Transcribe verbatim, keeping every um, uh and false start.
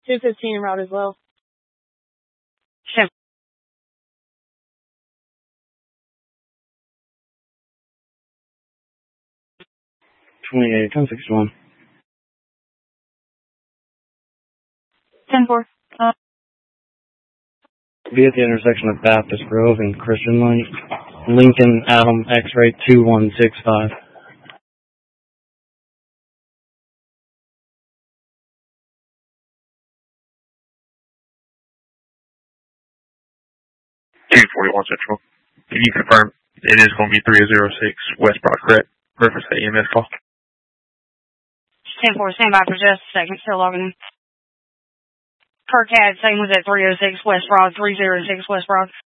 two fifteen route as well. Ship. twenty-eight, ten sixty-one. ten four. Uh, Be at the intersection of Baptist Grove and Christian Light. Lincoln Adam X-ray two one six five. two forty-one Central. Can you confirm it is going to be three oh six West Broad, correct? Reference to E M S call. ten four, stand by for just a second, still logging in. Kirk had, same was at three oh six West Broad, three oh six West Broad.